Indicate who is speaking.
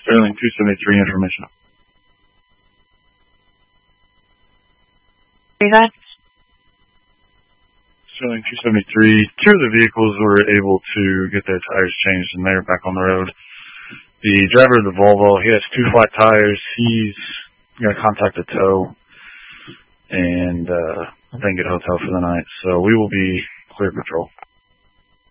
Speaker 1: Sterling 273 information.
Speaker 2: Very good.
Speaker 1: Sterling 273. Two of the vehicles were able to get their tires changed and they're back on the road. The driver of the Volvo, he has 2 flat tires. He's going to contact a tow and then get a hotel for the night. So we will be clear patrol.